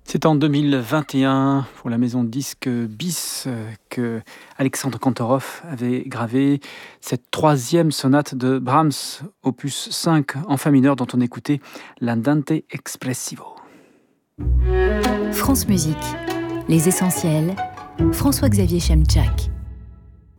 C'est en 2021, pour la maison de disques Bis, que Alexandre Kantorov avait gravé cette troisième sonate de Brahms, opus 5 en fa mineur, dont on écoutait l'Andante Expressivo. France Musique, les essentiels, François-Xavier Chemchak.